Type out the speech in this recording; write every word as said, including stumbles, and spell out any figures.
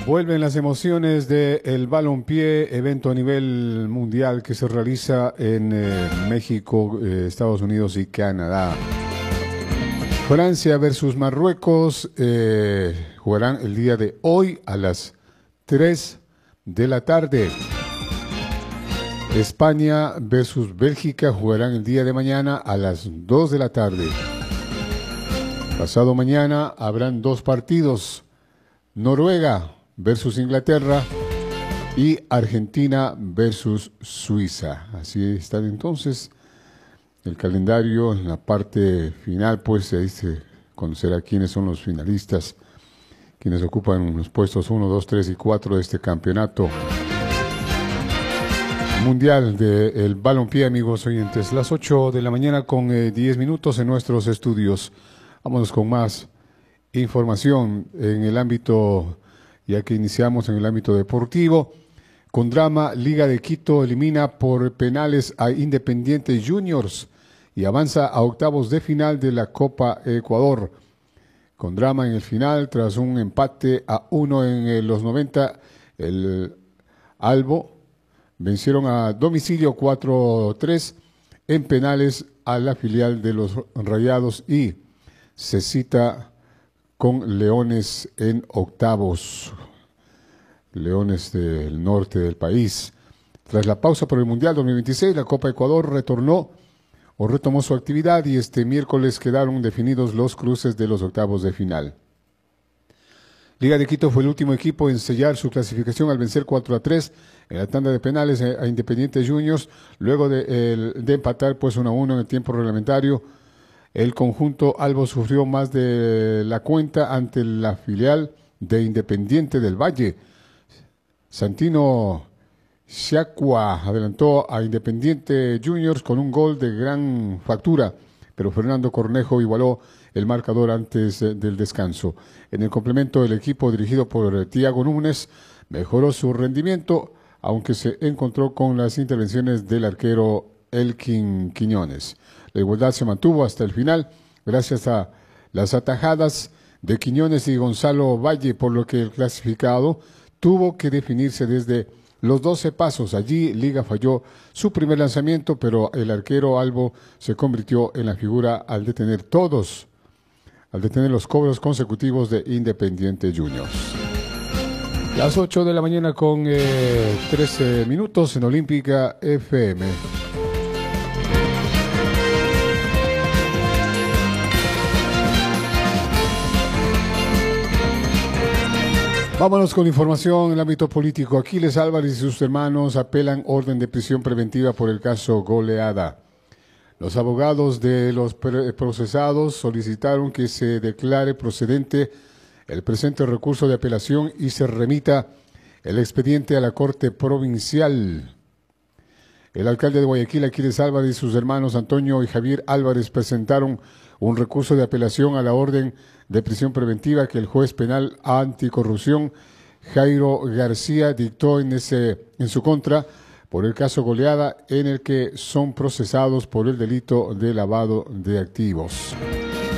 Vuelven las emociones del balompié, evento a nivel mundial que se realiza en eh, México, eh, Estados Unidos y Canadá. Francia versus Marruecos eh, jugarán el día de hoy a las tres de la tarde. España versus Bélgica jugarán el día de mañana a las dos de la tarde. Pasado mañana habrán dos partidos. Noruega versus Inglaterra y Argentina versus Suiza. Así está entonces el calendario. En la parte final, pues ahí se conocerá quiénes son los finalistas, quienes ocupan los puestos uno, dos, tres y cuatro de este campeonato mundial del balompié, amigos oyentes. Las ocho de la mañana con eh, diez minutos en nuestros estudios. Vámonos con más información en el ámbito, ya que iniciamos en el ámbito deportivo. Con drama, Liga de Quito elimina por penales a Independiente Juniors y avanza a octavos de final de la Copa Ecuador. Con drama en el final, tras un empate a uno en eh, los noventa, el Albo vencieron a domicilio cuatro tres en penales a la filial de los Rayados y se cita con Leones en octavos. Leones del norte del país. Tras la pausa por el Mundial dos mil veintiséis, la Copa Ecuador retornó o retomó su actividad y este miércoles quedaron definidos los cruces de los octavos de final. Liga de Quito fue el último equipo en sellar su clasificación al vencer cuatro a tres en la tanda de penales a Independiente Juniors, luego de, el, de empatar pues uno a uno en el tiempo reglamentario. El conjunto Albo sufrió más de la cuenta ante la filial de Independiente del Valle. Santino Xacua adelantó a Independiente Juniors con un gol de gran factura, pero Fernando Cornejo igualó el marcador antes del descanso. En el complemento, el equipo dirigido por Tiago Núñez mejoró su rendimiento, aunque se encontró con las intervenciones del arquero Elkin Quiñones. La igualdad se mantuvo hasta el final gracias a las atajadas de Quiñones y Gonzalo Valle, por lo que el clasificado tuvo que definirse desde los doce pasos. Allí Liga falló su primer lanzamiento, pero el arquero Albo se convirtió en la figura al detener todos, al detener los cobros consecutivos de Independiente Juniors. Las ocho de la mañana con eh, trece minutos en Olímpica F M. Vámonos con información en el ámbito político. Aquiles Álvarez y sus hermanos apelan orden de prisión preventiva por el caso Goleada. Los abogados de los procesados solicitaron que se declare procedente el presente recurso de apelación y se remita el expediente a la Corte Provincial. El alcalde de Guayaquil, Aquiles Álvarez, y sus hermanos Antonio y Javier Álvarez presentaron un recurso de apelación a la orden de prisión preventiva que el juez penal anticorrupción Jairo García dictó en, ese, en su contra por el caso Goleada, en el que son procesados por el delito de lavado de activos.